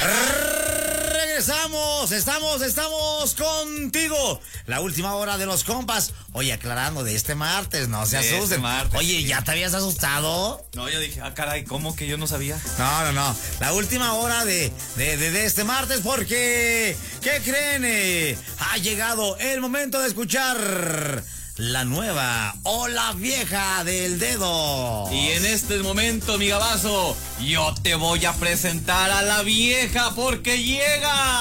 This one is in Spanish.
Estamos contigo. La última hora de los compas. Oye, aclarando de este martes, no se asusten. Oye, sí. ¿Ya te habías asustado? No, yo dije, caray, ¿cómo que yo no sabía? No. La última hora de este martes, porque, ¿qué creen? Ha llegado el momento de escuchar la nueva o la vieja del dedo. Y en este momento, mi Gabazo, yo te voy a presentar a la vieja porque llega.